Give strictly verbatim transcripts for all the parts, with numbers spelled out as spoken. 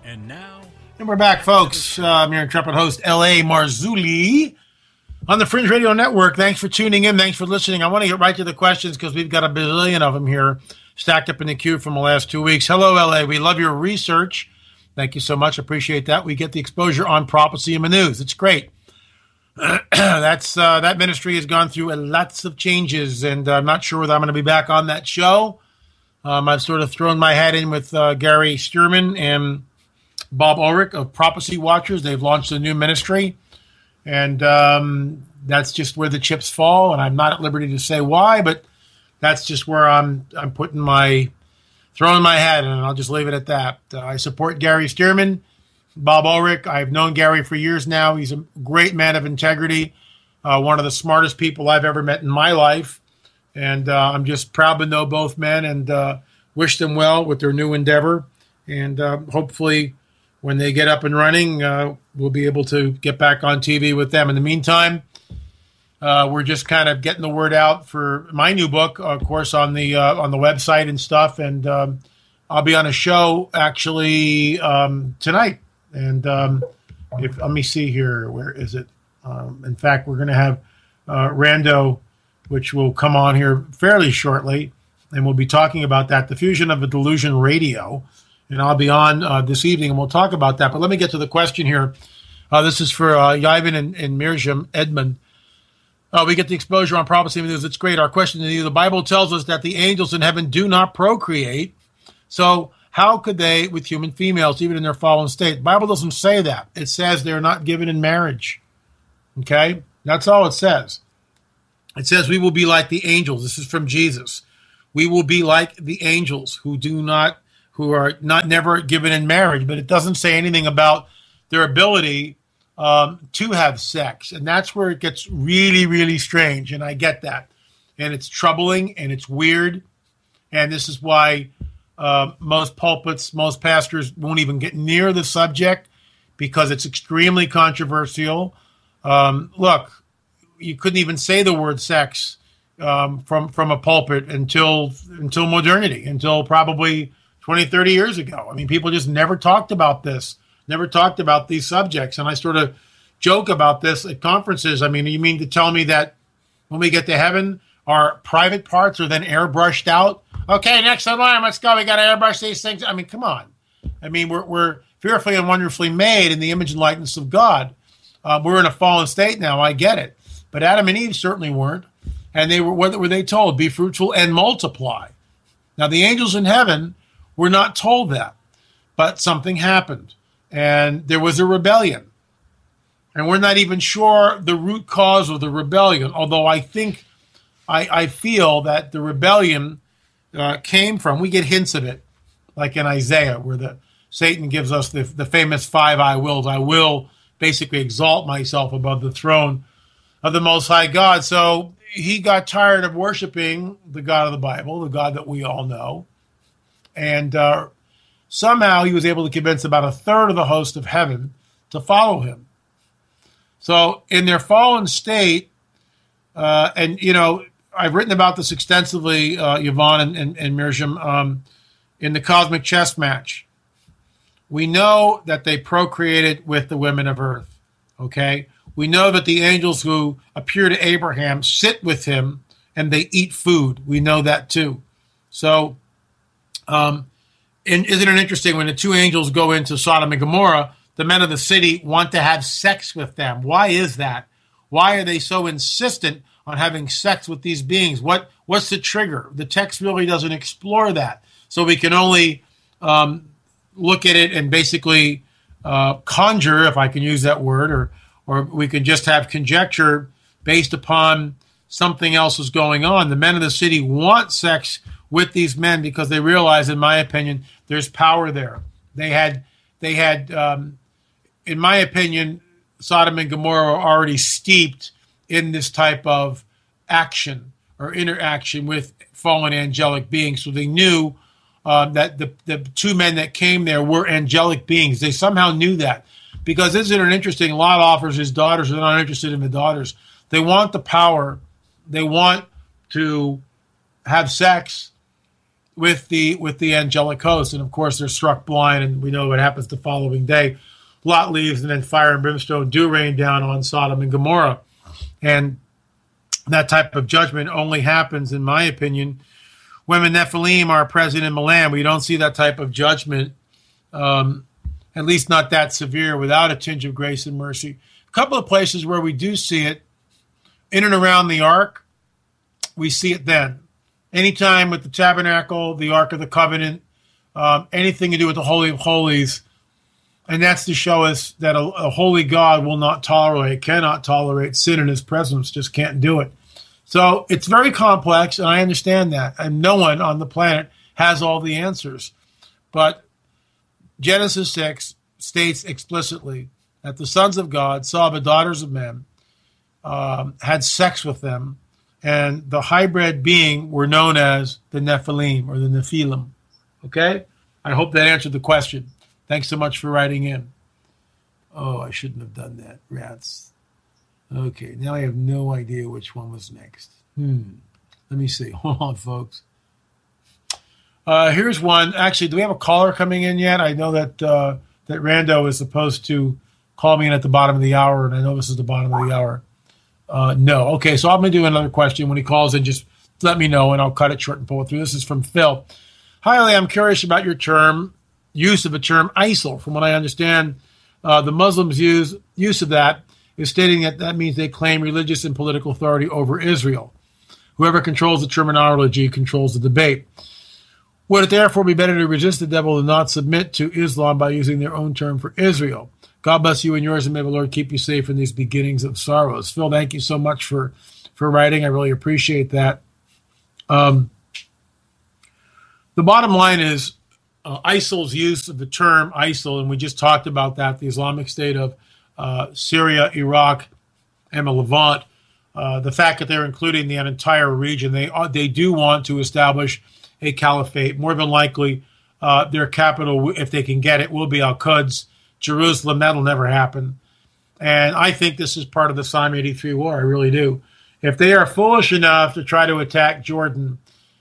And now... And we're back, folks. Uh, I'm your intrepid host, L A. Marzulli, on the Fringe Radio Network. Thanks for tuning in. Thanks for listening. I want to get right to the questions because we've got a bazillion of them here stacked up in the queue from the last two weeks. Hello, L A. We love your research. Thank you so much. Appreciate that. We get the exposure on prophecy in the news. It's great. That's uh, that ministry has gone through lots of changes, and I'm not sure whether I'm going to be back on that show. Um, I've sort of thrown my hat in with uh, Gary Stearman and Bob Ulrich of Prophecy Watchers. They've launched a new ministry, and um, that's just where the chips fall, and I'm not at liberty to say why, but that's just where I'm I'm putting my, throwing my hat in, and I'll just leave it at that. Uh, I support Gary Stearman, Bob Ulrich. I've known Gary for years now. He's a great man of integrity, uh, one of the smartest people I've ever met in my life, and uh, I'm just proud to know both men and uh, wish them well with their new endeavor, and uh, hopefully when they get up and running, uh, we'll be able to get back on T V with them. In the meantime, uh, we're just kind of getting the word out for my new book, of course, on the uh, on the website and stuff. And um, I'll be on a show actually um, tonight. And um, if let me see here, where is it? Um, in fact, we're going to have uh, Rando, which will come on here fairly shortly, and we'll be talking about that, the fusion of a delusion radio. And I'll be on uh, this evening, and we'll talk about that. But let me get to the question here. Uh, this is for uh, Yavin and, and Mirjam Edmund. Uh, we get the exposure on prophecy news. It's great. Our question to you, the Bible tells us that the angels in heaven do not procreate. So how could they with human females, even in their fallen state? The Bible doesn't say that. It says they're not given in marriage. Okay? That's all it says. It says we will be like the angels. This is from Jesus. We will be like the angels who do not who are not never given in marriage, but it doesn't say anything about their ability um, to have sex. And that's where it gets really, really strange. And I get that. And it's troubling and it's weird. And this is why uh, most pulpits, most pastors won't even get near the subject because it's extremely controversial. Um, look, you couldn't even say the word sex um, from, from a pulpit until until modernity, until probably twenty, thirty years ago. I mean, people just never talked about this, never talked about these subjects. And I sort of joke about this at conferences. I mean, you mean to tell me that when we get to heaven, our private parts are then airbrushed out? Okay, next alarm, let's go. We got to airbrush these things. I mean, come on. I mean, we're, we're fearfully and wonderfully made in the image and likeness of God. Uh, we're in a fallen state now. I get it. But Adam and Eve certainly weren't. And they were, what were they told? Be fruitful and multiply. Now, the angels in heaven were not told that, but something happened, and there was a rebellion. And we're not even sure the root cause of the rebellion, although I think, I, I feel that the rebellion uh, came from, we get hints of it, like in Isaiah, where the Satan gives us the, the famous five I wills. I will basically exalt myself above the throne of the Most High God. So he got tired of worshiping the God of the Bible, the God that we all know. And uh, somehow he was able to convince about a third of the host of heaven to follow him. So in their fallen state, uh, and, you know, I've written about this extensively, uh, Yvonne and, and, and Mirjam, um, in the Cosmic Chess Match. We know that they procreated with the women of earth, okay? We know that the angels who appear to Abraham sit with him and they eat food. We know that too. So, Um, and isn't it interesting when the two angels go into Sodom and Gomorrah, the men of the city want to have sex with them? Why is that? Why are they so insistent on having sex with these beings? What What's the trigger? The text really doesn't explore that. So we can only um, look at it and basically uh, conjure, if I can use that word, or or we can just have conjecture based upon something else is going on. The men of the city want sex with these men because they realize, in my opinion, there's power there. They had, they had, um, in my opinion, Sodom and Gomorrah were already steeped in this type of action or interaction with fallen angelic beings. So they knew uh, that the, the two men that came there were angelic beings. They somehow knew that. Because isn't it interesting? Lot offers his daughters. They're not interested in the daughters. They want the power. They want to have sex. with the with the angelic host, and of course they're struck blind, and we know what happens the following day. Lot leaves, and then fire and brimstone do rain down on Sodom and Gomorrah, and that type of judgment only happens, in my opinion, when the Nephilim are present in the land. We don't see that type of judgment, um, at least not that severe, without a tinge of grace and mercy. A couple of places where we do see it, in and around the ark, we see it then. Anytime with the tabernacle, the Ark of the Covenant, um, anything to do with the Holy of Holies, and that's to show us that a, a holy God will not tolerate, cannot tolerate sin in his presence, just can't do it. So it's very complex, and I understand that, and no one on the planet has all the answers. But Genesis six states explicitly that the sons of God saw the daughters of men, um, had sex with them, and the hybrid being were known as the Nephilim or the Nephilim. Okay? I hope that answered the question. Thanks so much for writing in. Oh, I shouldn't have done that. Rats. Okay, now I have no idea which one was next. Hmm. Let me see. Hold on, folks. Uh, here's one. Actually, do we have a caller coming in yet? I know that uh, that Rando is supposed to call me in at the bottom of the hour, and I know this is the bottom of the hour. Uh, no. Okay, so I'm going to do another question. When he calls in, just let me know, and I'll cut it short and pull it through. This is from Phil. Hi, Ali. I'm curious about your term, use of the term I S I L. From what I understand, uh, the Muslims' use, use of that is stating that that means they claim religious and political authority over Israel. Whoever controls the terminology controls the debate. Would it therefore be better to resist the devil than not submit to Islam by using their own term for Israel? God bless you and yours, and may the Lord keep you safe in these beginnings of sorrows. Phil, thank you so much for, for writing. I really appreciate that. Um, the bottom line is uh, I S I L's use of the term I S I L, and we just talked about that, the Islamic State of uh, Syria, Iraq, and the Levant, uh, the fact that they're including the entire region, they uh, they do want to establish a caliphate. More than likely, uh, their capital, if they can get it, will be Al-Quds, Jerusalem. That'll never happen. And I think this is part of the Psalm eighty-three war. I really do. If they are foolish enough to try to attack Jordan,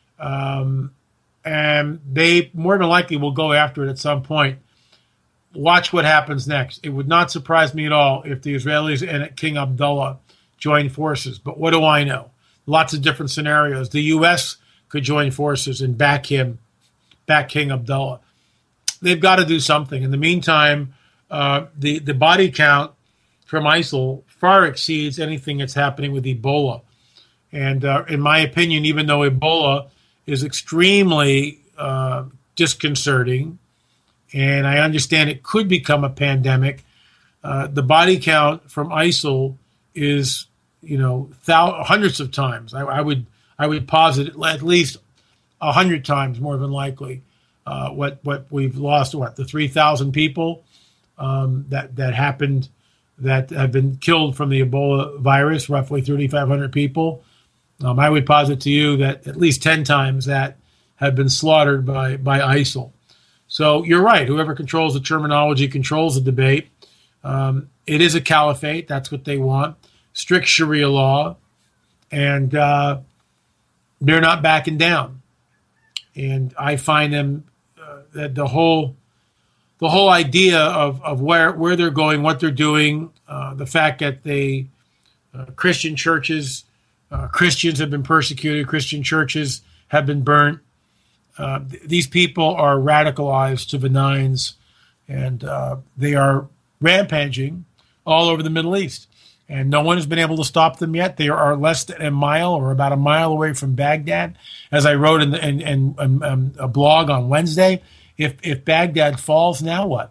um, and they more than likely will go after it at some point, watch what happens next. It would not surprise me at all if the Israelis and King Abdullah join forces. But what do I know? Lots of different scenarios. The U S could join forces and back him, back King Abdullah. They've got to do something. In the meantime, uh, the, the body count from I S I L far exceeds anything that's happening with Ebola. And uh, in my opinion, even though Ebola is extremely uh, disconcerting, and I understand it could become a pandemic, uh, the body count from I S I L is, you know, thou- hundreds of times. I, I would I would posit at least a hundred times more than likely uh, what what we've lost. What, the three thousand people um, that that happened that have been killed from the Ebola virus, roughly thirty-five hundred people. Um, I would posit to you that at least ten times that have been slaughtered by by I S I L. So you're right. Whoever controls the terminology controls the debate. Um, it is a caliphate. That's what they want. Strict Sharia law. And uh, they're not backing down. And I find them, uh, that the whole the whole idea of, of where, where they're going, what they're doing, uh, the fact that they, uh, Christian churches, uh, Christians have been persecuted, Christian churches have been burnt. Uh, th- these people are radicalized to the nines, and uh, they are rampaging all over the Middle East. And no one has been able to stop them yet. They are less than a mile or about a mile away from Baghdad. As I wrote in, the, in, in, in um, a blog on Wednesday, if, if Baghdad falls, now what?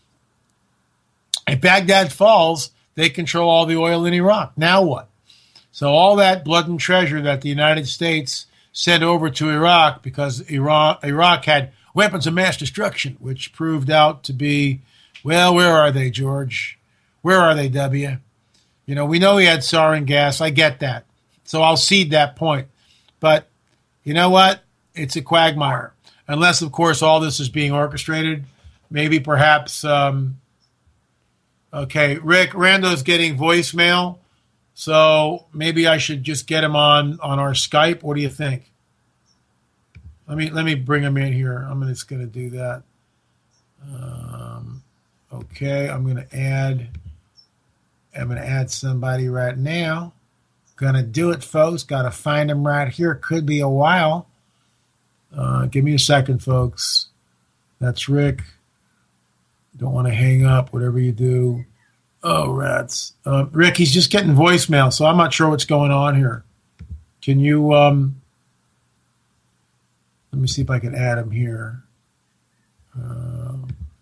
If Baghdad falls, they control all the oil in Iraq. Now what? So all that blood and treasure that the United States sent over to Iraq because Iraq, Iraq had weapons of mass destruction, which proved out to be, well, where are they, George? Where are they, W? You know, we know he had sarin gas. I get that. So I'll cede that point. But you know what? It's a quagmire. Unless, of course, all this is being orchestrated. Maybe perhaps, um, okay, Rick, Rando's getting voicemail. So maybe I should just get him on, on our Skype. What do you think? Let me let me bring him in here. I'm just going to do that. Um, okay, I'm going to add. I'm going to add somebody right now. Going to do it, folks. Got to find him right here. Could be a while. Uh, give me a second, folks. That's Rick. Don't want to hang up. Whatever you do. Oh, rats. Uh, Rick, he's just getting voicemail, so I'm not sure what's going on here. Can you? Um, let me see if I can add him here. Uh,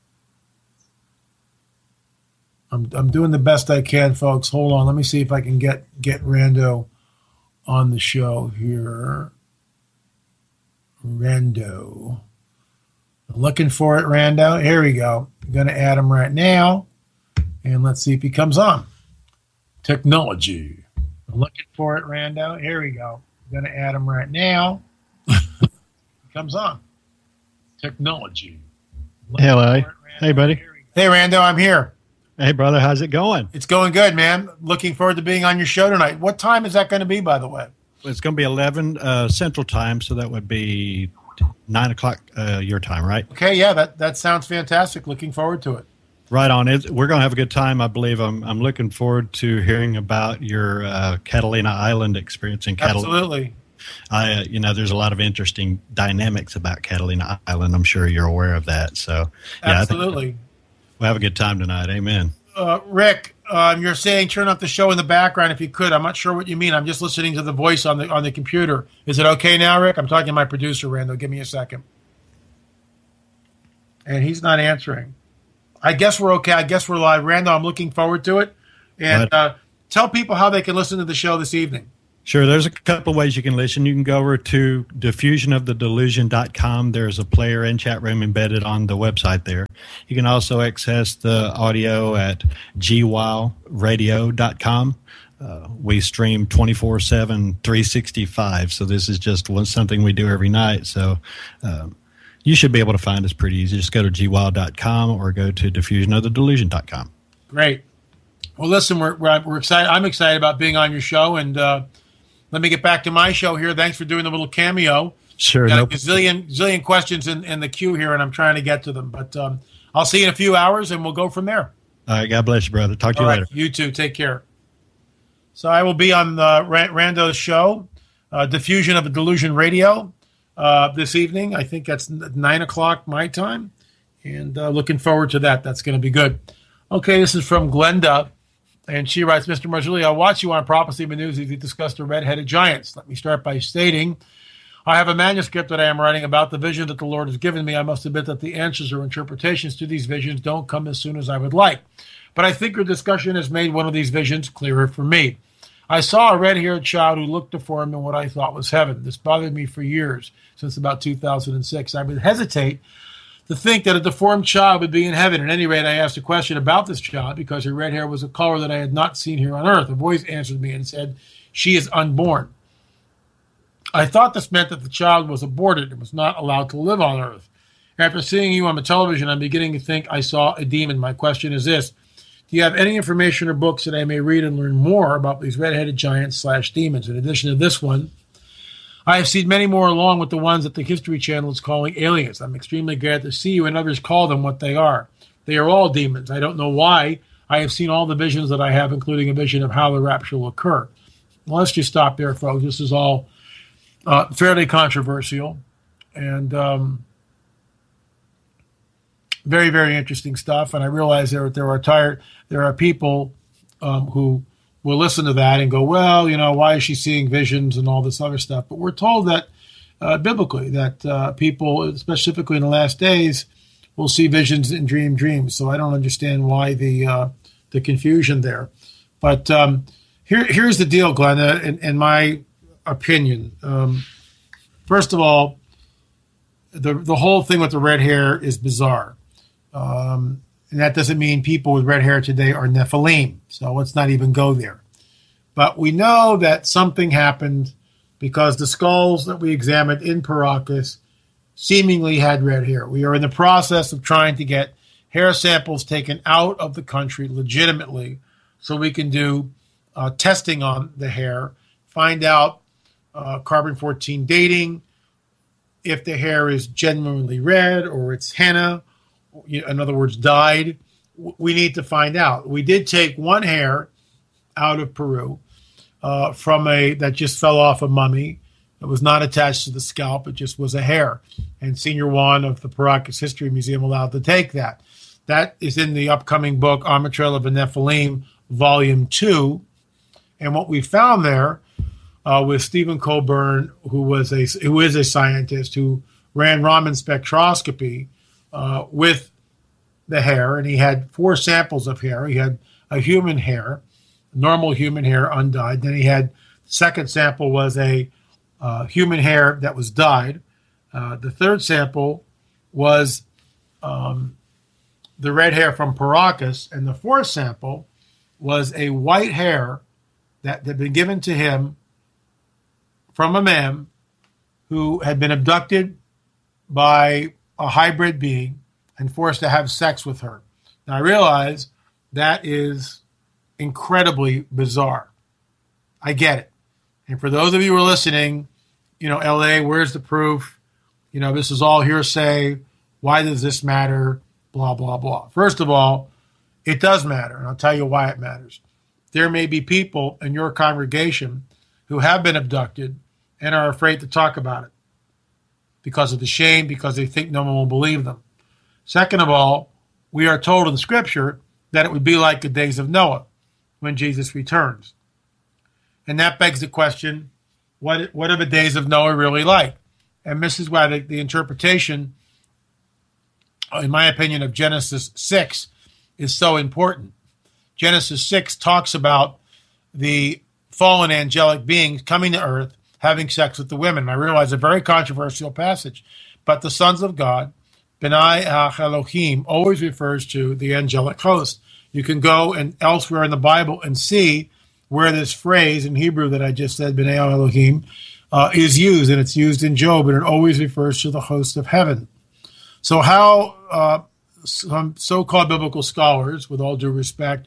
I'm I'm doing the best I can, folks. Hold on. Let me see if I can get get Rando on the show here. Rando. I'm looking for it, Rando. Here we go. I'm going to add him right now. And let's see if he comes on. Technology. I'm looking for it, Rando. Here we go. I'm going to add him right now. He comes on. Technology. Hello. It, hey, buddy. Hey, Rando. I'm here. Hey, brother. How's it going? It's going good, man. Looking forward to being on your show tonight. What time is that going to be, by the way? It's going to be eleven uh, Central Time, so that would be nine o'clock uh, your time, right? Okay, yeah, that, that sounds fantastic. Looking forward to it. Right on. It, we're going to have a good time, I believe. I'm I'm looking forward to hearing about your uh, Catalina Island experience in Catalina. Absolutely. I, uh, you know, there's a lot of interesting dynamics about Catalina Island. I'm sure you're aware of that. So, yeah, absolutely. I think we'll have a good time tonight. Amen. Uh, Rick, um, you're saying turn off the show in the background if you could. I'm not sure what you mean. I'm just listening to the voice on the on the computer. Is it okay now, Rick? I'm talking to my producer, Randall. Give me a second. And he's not answering. I guess we're okay. I guess we're live. Randall, I'm looking forward to it. And uh, tell people how they can listen to the show this evening. Sure. There's a couple of ways you can listen. You can go over to diffusion of the delusion dot com. There's a player and chat room embedded on the website there. You can also access the audio at g wow radio dot com. Uh, we stream twenty-four seven, three sixty-five. So this is just one, something we do every night. So um, you should be able to find us pretty easy. Just go to g wow dot com or go to diffusion of the delusion dot com. Great. Well, listen, we're, we're, we're excited. I'm excited about being on your show. And uh, let me get back to my show here. Thanks for doing the little cameo. Sure. Got no a gazillion, zillion questions in, in the queue here, and I'm trying to get to them. But um, I'll see you in a few hours, and we'll go from there. All right. God bless you, brother. Talk to All you right, later. You too. Take care. So I will be on the Rando's show, uh, Diffusion of the Delusion Radio, uh, this evening. I think that's nine o'clock my time, and uh, looking forward to that. That's going to be good. Okay, this is from Glenda, and she writes, Mister Marzulli, I watch you on Prophecy News as you discuss the red-headed giants. Let me start by stating, I have a manuscript that I am writing about the vision that the Lord has given me. I must admit that the answers or interpretations to these visions don't come as soon as I would like. But I think your discussion has made one of these visions clearer for me. I saw a red-haired child who looked deformed in what I thought was heaven. This bothered me for years, since about two thousand six. I would hesitate to think that a deformed child would be in heaven. At any rate, I asked a question about this child because her red hair was a color that I had not seen here on earth. A voice answered me and said, she is unborn. I thought this meant that the child was aborted and was not allowed to live on earth. After seeing you on the television, I'm beginning to think I saw a demon. My question is this. Do you have any information or books that I may read and learn more about these red-headed giants slash demons? In addition to this one, I have seen many more along with the ones that the History Channel is calling aliens. I'm extremely glad to see you and others call them what they are. They are all demons. I don't know why. I have seen all the visions that I have, including a vision of how the rapture will occur. Well, let's just stop there, folks. This is all uh, fairly controversial and um, very, very interesting stuff. And I realize there, there are tired, there are people um, who will listen to that and go, well, you know, why is she seeing visions and all this other stuff? But we're told that uh, biblically that uh, people, specifically in the last days, will see visions and dream dreams. So I don't understand why the uh, the confusion there. But um, here here's the deal, Glenda, in, in my opinion. Um, first of all, the the whole thing with the red hair is bizarre. Um, and that doesn't mean people with red hair today are Nephilim. So let's not even go there. But we know that something happened because the skulls that we examined in Paracas seemingly had red hair. We are in the process of trying to get hair samples taken out of the country legitimately so we can do uh, testing on the hair, find out uh, carbon fourteen dating, if the hair is genuinely red or it's henna, in other words, dyed. We need to find out. We did take one hair out of Peru uh, from a that just fell off a mummy. It was not attached to the scalp. It just was a hair. And Senior Juan of the Paracas History Museum allowed to take that. That is in the upcoming book, Armored Trail of the Nephilim, Volume two. And what we found there uh, with Stephen Colburn, who was a who is a scientist who ran Raman spectroscopy uh, with the hair, and he had four samples of hair. He had a human hair, normal human hair, undyed. Then he had second sample was a uh, human hair that was dyed. Uh, the third sample was um, the red hair from Paracas, and the fourth sample was a white hair that had been given to him from a man who had been abducted by a hybrid being and forced to have sex with her. Now, I realize that is incredibly bizarre. I get it. And for those of you who are listening, you know, L A, where's the proof? You know, this is all hearsay. Why does this matter? Blah, blah, blah. First of all, it does matter, and I'll tell you why it matters. There may be people in your congregation who have been abducted and are afraid to talk about it because of the shame, because they think no one will believe them. Second of all, we are told in Scripture that it would be like the days of Noah when Jesus returns. And that begs the question, what, what are the days of Noah really like? And this is why the, the interpretation, in my opinion, of Genesis six is so important. Genesis six talks about the fallen angelic beings coming to earth, having sex with the women. And I realize a very controversial passage, but the sons of God, B'nai Elohim, always refers to the angelic host. You can go and elsewhere in the Bible and see where this phrase in Hebrew that I just said, B'nai Elohim, uh, is used, and it's used in Job, and it always refers to the host of heaven. So how uh, some so-called biblical scholars, with all due respect,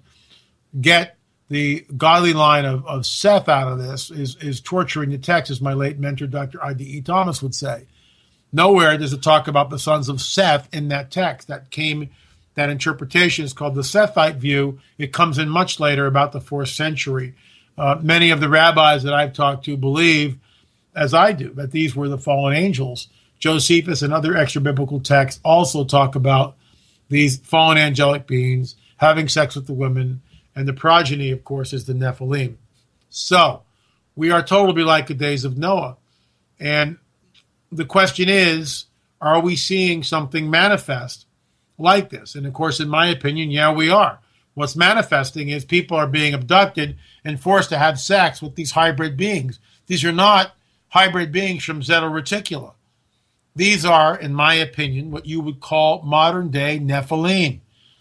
get the godly line of, of Seth out of this is, is torturing the text, as my late mentor, Doctor I D E Thomas, would say. Nowhere does it talk about the sons of Seth in that text. That came, that interpretation is called the Sethite view. It comes in much later, about the fourth century. Uh, many of the rabbis that I've talked to believe, as I do, that these were the fallen angels. Josephus and other extra-biblical texts also talk about these fallen angelic beings having sex with the women, and the progeny, of course, is the Nephilim. So, we are told to be like the days of Noah. And the question is, are we seeing something manifest like this? And of course, in my opinion, yeah, we are. What's manifesting is people are being abducted and forced to have sex with these hybrid beings. These are not hybrid beings from Zeta Reticula. These are, in my opinion, what you would call modern-day Nephilim.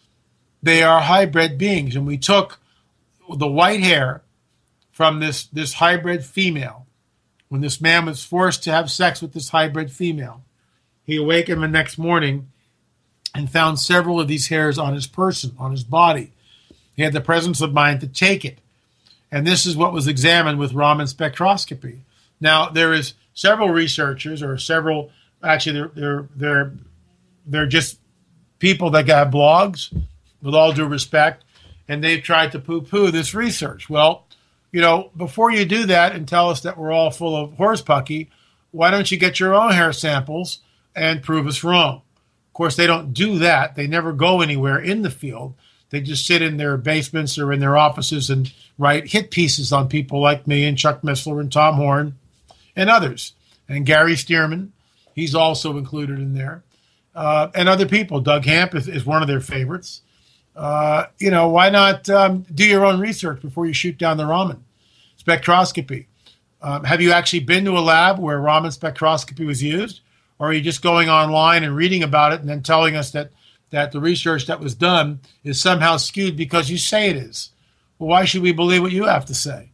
They are hybrid beings, and we took the white hair from this, this hybrid female. When this man was forced to have sex with this hybrid female, he awakened the next morning and found several of these hairs on his person, on his body. He had the presence of mind to take it. And this is what was examined with Raman spectroscopy. Now, there is several researchers, or several, actually, they're, they're, they're, they're just people that got blogs, with all due respect, and they've tried to poo-poo this research. Well, you know, before you do that and tell us that we're all full of horsepucky, why don't you get your own hair samples and prove us wrong? Of course, they don't do that. They never go anywhere in the field. They just sit in their basements or in their offices and write hit pieces on people like me and Chuck Missler and Tom Horn and others. And Gary Stearman, he's also included in there. Uh, and other people. Doug Hamp is, is one of their favorites. Uh, you know, why not um, do your own research before you shoot down the Raman spectroscopy? Um, have you actually been to a lab where Raman spectroscopy was used? Or are you just going online and reading about it and then telling us that, that the research that was done is somehow skewed because you say it is? Well, why should we believe what you have to say?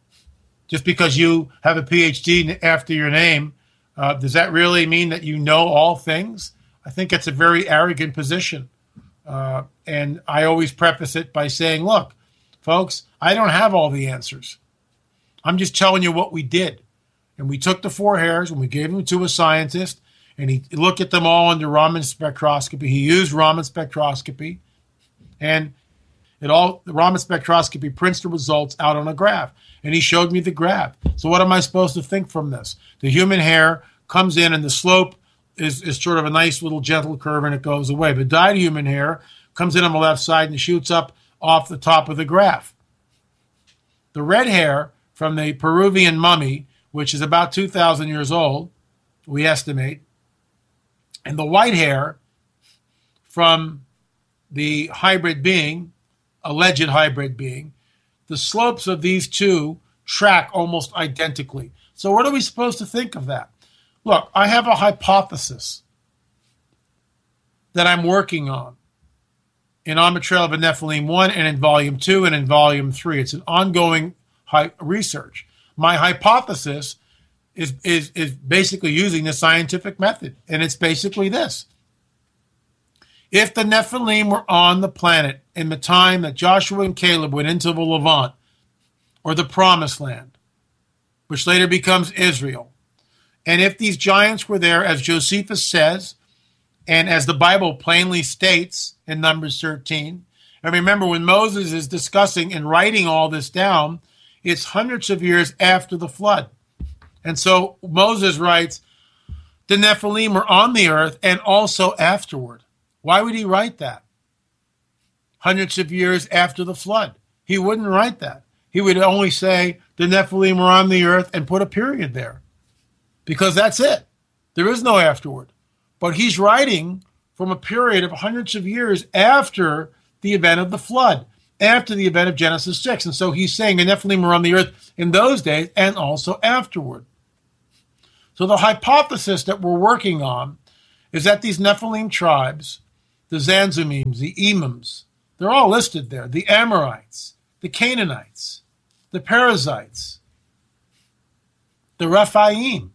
Just because you have a P H D after your name, uh, does that really mean that you know all things? I think it's a very arrogant position. Uh, and I always preface it by saying, look, folks, I don't have all the answers. I'm just telling you what we did. And we took the four hairs and we gave them to a scientist, and he looked at them all under Raman spectroscopy. He used Raman spectroscopy, and it all the Raman spectroscopy prints the results out on a graph, and he showed me the graph. So what am I supposed to think from this? The human hair comes in, and the slope is, is sort of a nice little gentle curve, and it goes away. But dyed human hair comes in on the left side and shoots up off the top of the graph. The red hair from the Peruvian mummy, which is about two thousand years old, we estimate, and the white hair from the hybrid being, alleged hybrid being, the slopes of these two track almost identically. So what are we supposed to think of that? Look, I have a hypothesis that I'm working on in On the Trail of a Nephilim one and in Volume two and in Volume three. It's an ongoing hi- research. My hypothesis is, is, is basically using the scientific method, and it's basically this. If the Nephilim were on the planet in the time that Joshua and Caleb went into the Levant, or the Promised Land, which later becomes Israel, and if these giants were there, as Josephus says, and as the Bible plainly states in Numbers thirteen, and remember when Moses is discussing and writing all this down, it's hundreds of years after the flood. And so Moses writes, the Nephilim were on the earth and also afterward. Why would he write that? Hundreds of years after the flood. He wouldn't write that. He would only say the Nephilim were on the earth and put a period there. Because that's it. There is no afterward. But he's writing from a period of hundreds of years after the event of the flood, after the event of Genesis six. And so he's saying the Nephilim were on the earth in those days and also afterward. So the hypothesis that we're working on is that these Nephilim tribes, the Zanzumims, the Emims, they're all listed there, the Amorites, the Canaanites, the Perizzites, the Rephaim,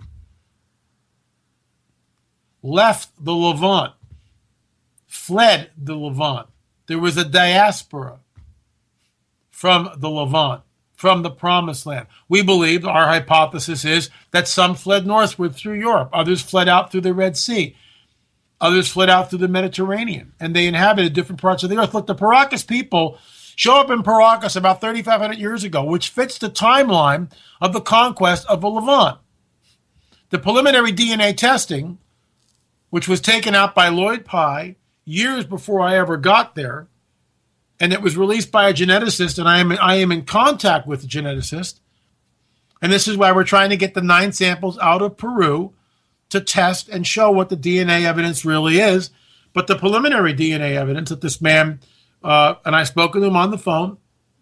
left the Levant, fled the Levant. There was a diaspora from the Levant, from the Promised Land. We believe, our hypothesis is, that some fled northward through Europe. Others fled out through the Red Sea. Others fled out through the Mediterranean. And they inhabited different parts of the earth. Look, the Paracas people show up in Paracas about thirty-five hundred years ago, which fits the timeline of the conquest of the Levant. The preliminary D N A testing, which was taken out by Lloyd Pye years before I ever got there, and it was released by a geneticist, and I am I am in contact with the geneticist, and this is why we're trying to get the nine samples out of Peru to test and show what the D N A evidence really is. But the preliminary D N A evidence that this man, uh, and I've spoken to him on the phone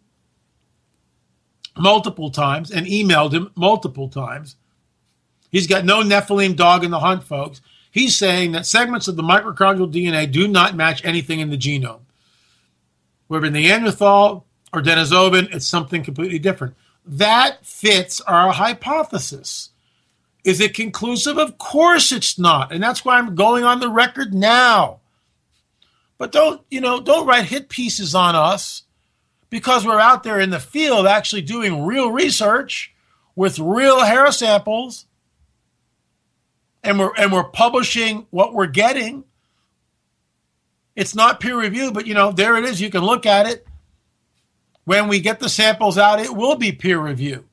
multiple times and emailed him multiple times. He's got no Nephilim dog in the hunt, folks. He's saying that segments of the mitochondrial D N A do not match anything in the genome. Whether Neanderthal or Denisovan, it's something completely different. That fits our hypothesis. Is it conclusive? Of course it's not. And that's why I'm going on the record now. But don't, you know, don't write hit pieces on us because we're out there in the field actually doing real research with real hair samples. And we're and we're publishing what we're getting. It's not peer reviewed, but you know, there it is. You can look at it. When we get the samples out, it will be peer reviewed.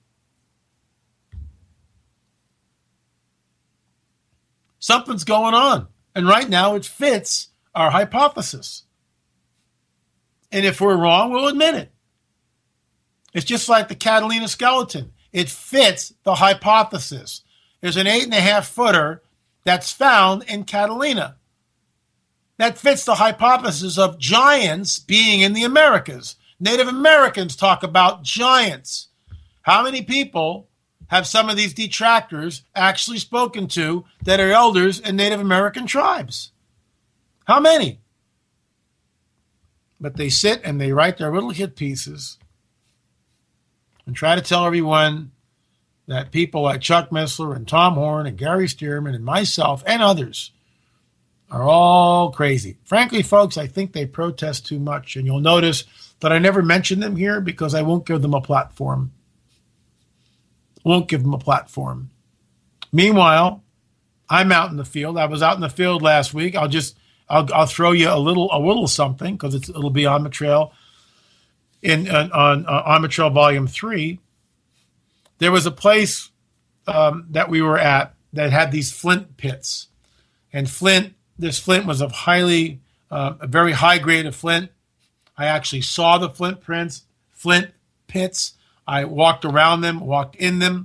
Something's going on. And right now it fits our hypothesis. And if we're wrong, we'll admit it. It's just like the Catalina skeleton. It fits the hypothesis. There's an eight and a half footer that's found in Catalina. That fits the hypothesis of giants being in the Americas. Native Americans talk about giants. How many people have some of these detractors actually spoken to that are elders in Native American tribes? How many? But they sit and they write their little hit pieces and try to tell everyone that people like Chuck Missler and Tom Horn and Gary Stearman and myself and others are all crazy. Frankly, folks, I think they protest too much. And you'll notice that I never mention them here because I won't give them a platform. Won't give them a platform. Meanwhile, I'm out in the field. I was out in the field last week. I'll just I'll I'll throw you a little a little something because it'll be on the trail in on on, uh, on the trail volume three. There was a place um, that we were at that had these flint pits, and flint this flint was of highly uh, a very high grade of flint. I actually saw the flint prints, flint pits. I walked around them, walked in them.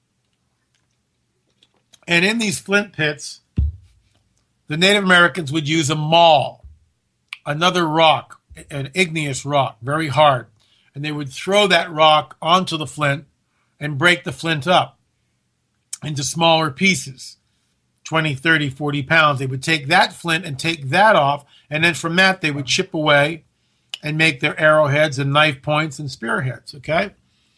And in these flint pits, the Native Americans would use a maul, another rock, an igneous rock, very hard. And they would throw that rock onto the flint and break the flint up into smaller pieces, twenty, thirty, forty pounds. They would take that flint and take that off. And then from that, they would chip away and make their arrowheads and knife points and spearheads, okay?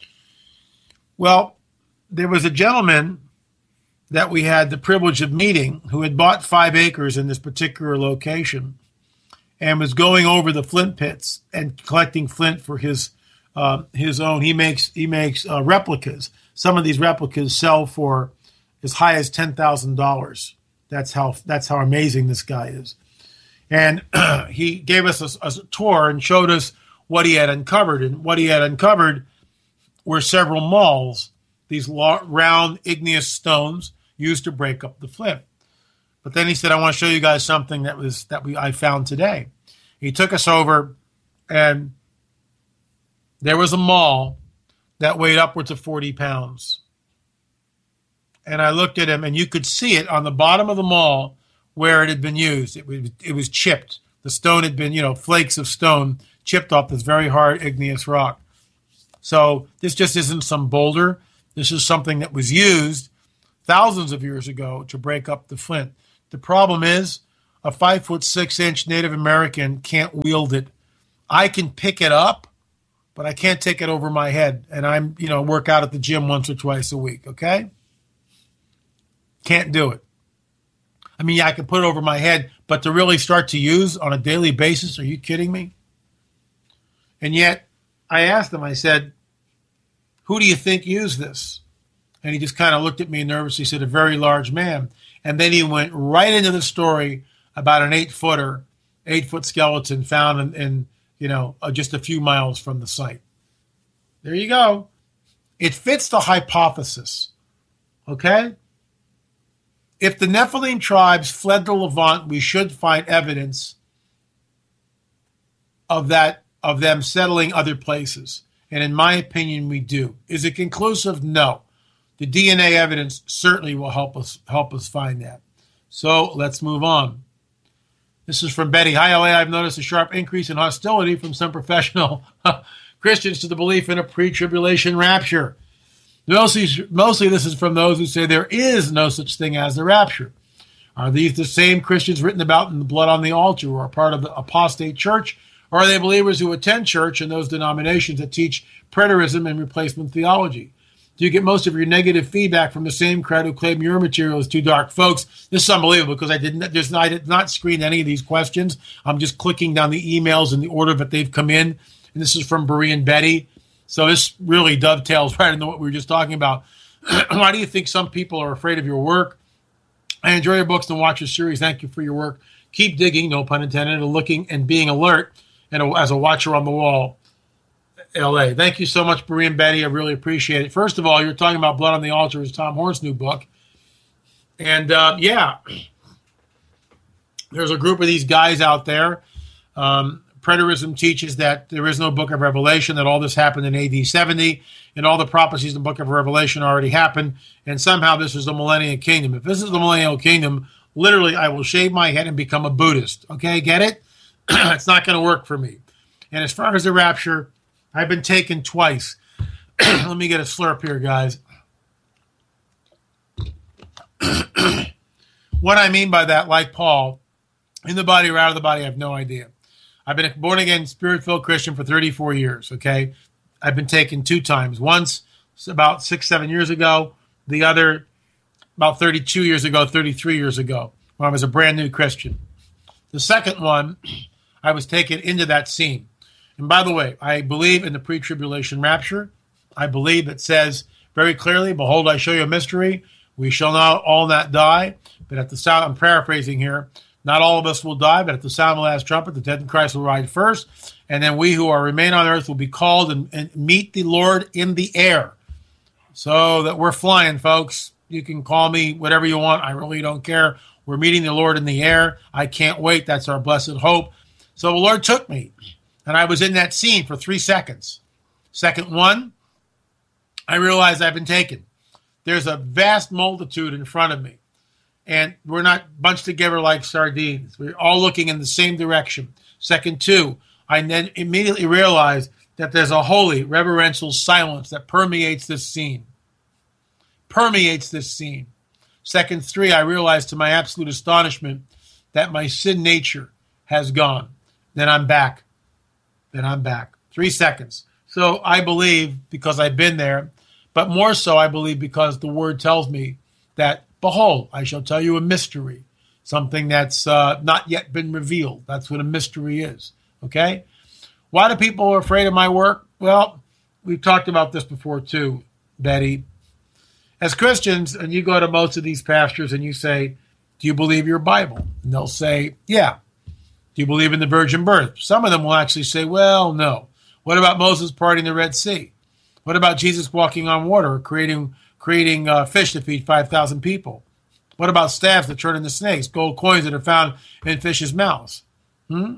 Well, there was a gentleman that we had the privilege of meeting who had bought five acres in this particular location and was going over the flint pits and collecting flint for his uh, his own. He makes he makes uh, replicas. Some of these replicas sell for as high as ten thousand dollars. That's how that's how amazing this guy is. And he gave us a, a tour and showed us what he had uncovered. And what he had uncovered were several mauls, these round igneous stones used to break up the flint. But then he said, I want to show you guys something that was that we I found today. He took us over, and there was a maul that weighed upwards of forty pounds. And I looked at him, and you could see it on the bottom of the maul where it had been used. It was it was chipped. The stone had been, you know, flakes of stone chipped off this very hard igneous rock. So this just isn't some boulder. This is something that was used thousands of years ago to break up the flint. The problem is a five foot six inch Native American can't wield it. I can pick it up, but I can't take it over my head. And I'm, you know, work out at the gym once or twice a week. Okay. Can't do it. I mean, yeah, I can put it over my head, but to really start to use on a daily basis, are you kidding me? And yet I asked him, I said, who do you think used this? And he just kind of looked at me nervously, said, a very large man. And then he went right into the story about an eight-footer, eight-foot skeleton found in, in you know, uh, just a few miles from the site. There you go. It fits the hypothesis, okay? If the Nephilim tribes fled the Levant, we should find evidence of that, of them settling other places. And in my opinion, we do. Is it conclusive? No. The D N A evidence certainly will help us help us find that. So let's move on. This is from Betty. Hi, L A. I've noticed a sharp increase in hostility from some professional Christians to the belief in a pre-tribulation rapture. Mostly, mostly this is from those who say there is no such thing as the rapture. Are these the same Christians written about in the blood on the altar who are part of the apostate church? Or are they believers who attend church and those denominations that teach preterism and replacement theology? Do you get most of your negative feedback from the same crowd who claim your material is too dark? Folks, this is unbelievable because I didn't just I did not screen any of these questions. I'm just clicking down the emails in the order that they've come in. And this is from Berean Betty. So this really dovetails right into what we were just talking about. Why do you think some people are afraid of your work? I enjoy your books and watch your series. Thank you for your work. Keep digging, no pun intended, and looking and being alert and a, as a watcher on the wall. L A. Thank you so much, Berean Betty. I really appreciate it. First of all, you're talking about Blood on the Altar is Tom Horn's new book. And, uh, yeah, there's a group of these guys out there. Um, preterism teaches that there is no book of Revelation, that all this happened in A D seventy, and all the prophecies in the book of Revelation already happened, and somehow this is the millennial kingdom. If this is the millennial kingdom, literally I will shave my head and become a Buddhist. Okay, get it? It's not going to work for me. And as far as the rapture, I've been taken twice. Let me get a slurp here, guys. What I mean by that, like Paul, in the body or out of the body, I have no idea. I've been a born-again, spirit-filled Christian for thirty-four years, okay? I've been taken two times. Once about six, seven years ago. The other about thirty-two years ago, thirty-three years ago, when I was a brand-new Christian. The second one, I was taken into that scene. And by the way, I believe in the pre-tribulation rapture. I believe it says very clearly, behold, I show you a mystery. We shall not all not die, but at the sound, I'm paraphrasing here, not all of us will die, but at the sound of the last trumpet, the dead in Christ will rise first, and then we who are remain on earth will be called and, and meet the Lord in the air. So that we're flying, folks. You can call me whatever you want. I really don't care. We're meeting the Lord in the air. I can't wait. That's our blessed hope. So the Lord took me, and I was in that scene for three seconds. Second one, I realized I've been taken. There's a vast multitude in front of me, and we're not bunched together like sardines. We're all looking in the same direction. Second two, I then immediately realized that there's a holy, reverential silence that permeates this scene. Permeates this scene. Second three, I realized to my absolute astonishment that my sin nature has gone. Then I'm back. Then I'm back. Three seconds. So I believe because I've been there, but more so I believe because the word tells me that, behold, I shall tell you a mystery, something that's uh, not yet been revealed. That's what a mystery is, okay? Why do people are afraid of my work? Well, we've talked about this before too, Betty. As Christians, and you go to most of these pastors and you say, do you believe your Bible? And they'll say, yeah. Do you believe in the virgin birth? Some of them will actually say, well, no. What about Moses parting the Red Sea? What about Jesus walking on water, or creating creating uh, fish to feed five thousand people? What about staffs that turn into snakes, gold coins that are found in fish's mouths? Hmm?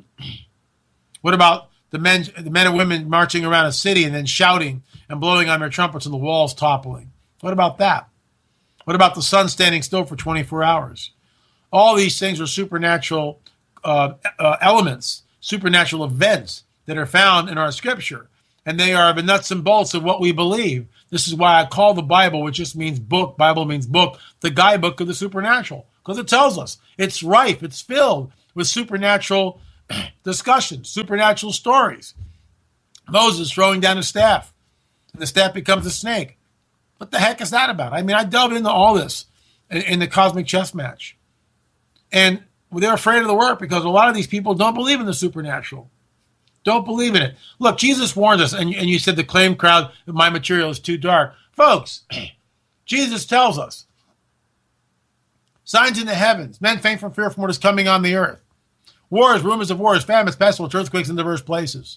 What about the men, the men and women marching around a city and then shouting and blowing on their trumpets and the walls toppling? What about that? What about the sun standing still for twenty-four hours? All these things are supernatural uh, uh, elements, supernatural events that are found in our scripture. And they are the nuts and bolts of what we believe. This is why I call the Bible, which just means book, Bible means book, the guidebook of the supernatural. Because it tells us it's rife, it's filled with supernatural discussions, supernatural stories. Moses throwing down a staff, and the staff becomes a snake. What the heck is that about? I mean, I delved into all this in, in the cosmic chess match. And they're afraid of the work because a lot of these people don't believe in the supernatural. Don't believe in it. Look, Jesus warned us, and, and you said the claim crowd that my material is too dark. Folks, Jesus tells us, signs in the heavens, men faint from fear from what is coming on the earth. Wars, rumors of wars, famines, pestilence, earthquakes in diverse places.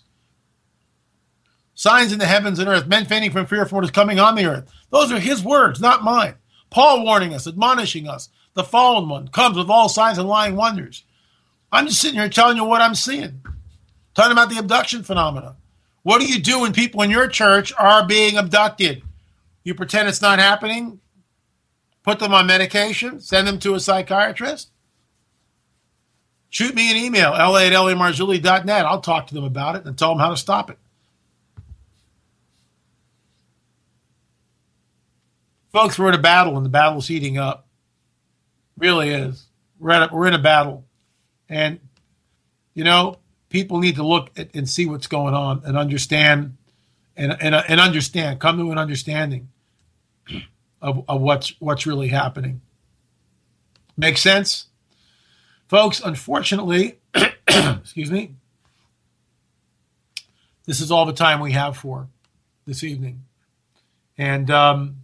Signs in the heavens and earth, men fainting from fear from what is coming on the earth. Those are his words, not mine. Paul warning us, admonishing us. The fallen one comes with all signs and lying wonders. I'm just sitting here telling you what I'm seeing. Talking about the abduction phenomena. What do you do when people in your church are being abducted? You pretend it's not happening? Put them on medication? Send them to a psychiatrist? Shoot me an email, L A at L A Marzulli dot net. I'll talk to them about it and tell them how to stop it. Folks, we're in a battle, and the battle's heating up. Really is. We're, at a, we're in a battle. And, you know, people need to look at and see what's going on and understand and, and, and understand, come to an understanding of, of what's, what's really happening. Make sense? Folks, unfortunately, excuse me, this is all the time we have for this evening. And, um,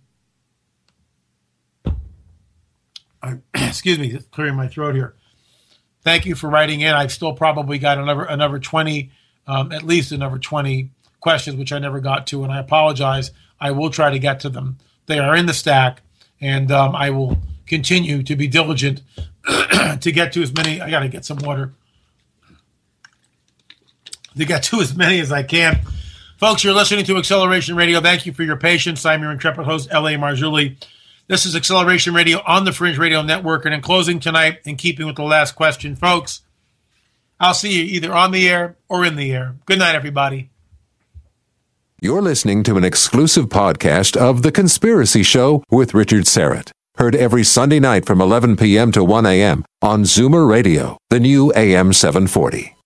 I, excuse me, just clearing my throat here. Thank you for writing in. I've still probably got another another twenty, um, at least another twenty questions, which I never got to, and I apologize. I will try to get to them. They are in the stack, and um, I will continue to be diligent to get to as many. I got to get some water. To get to as many as I can. Folks, you're listening to Acceleration Radio. Thank you for your patience. I'm your intrepid host, L A Marzulli. This is Acceleration Radio on the Fringe Radio Network. And in closing tonight, in keeping with the last question, folks, I'll see you either on the air or in the air. Good night, everybody. You're listening to an exclusive podcast of The Conspiracy Show with Richard Syrett. Heard every Sunday night from eleven p.m. to one a.m. on Zoomer Radio, the new A M seven forty.